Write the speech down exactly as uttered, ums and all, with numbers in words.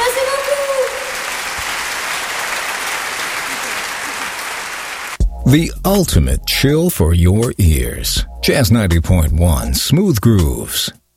Merci beaucoup. The ultimate chill for your ears. Jazz ninety point one, Smooth Grooves.